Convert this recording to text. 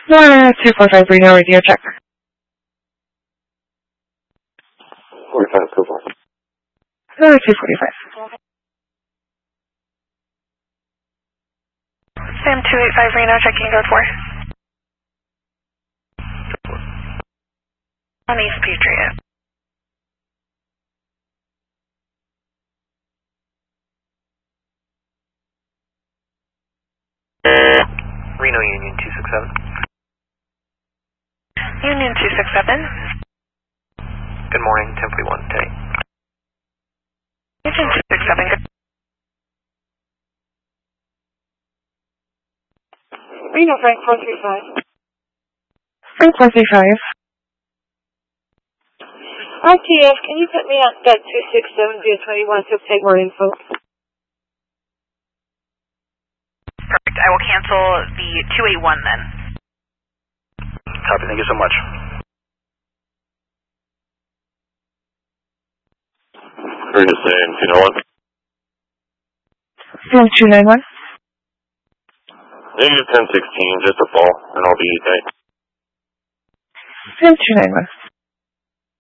245 Reno radio check. 45, go for it. 245. Sam 285 Reno checking code 4. On East Patriot. Reno Union 267. Union 267. Good morning, 1041 today. Union 267. Good. Reno Frank 435. Frank 435. RTF, can you put me on that 267 via 21 to take more info? Perfect. I will cancel the 281 then. Copy, thank you so much. We're just saying 291. Sam 291. Negative 1016, just a fall, and I'll be tight. Sam 291.